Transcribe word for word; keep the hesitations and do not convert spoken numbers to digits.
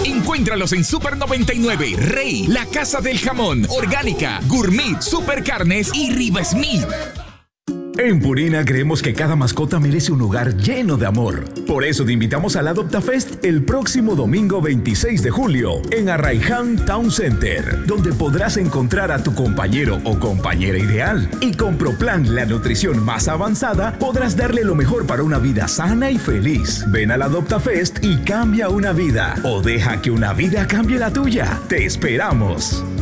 Encuéntralos en Super noventa y nueve, Rey, La Casa del Jamón, Orgánica, Gourmet, Super Carnes y Riva Smith. En Purina creemos que cada mascota merece un hogar lleno de amor. Por eso te invitamos al AdoptaFest el próximo domingo veintiséis de julio en Arraiján Town Center, donde podrás encontrar a tu compañero o compañera ideal. Y con ProPlan, la nutrición más avanzada, podrás darle lo mejor para una vida sana y feliz. Ven al AdoptaFest y cambia una vida. O deja que una vida cambie la tuya. ¡Te esperamos!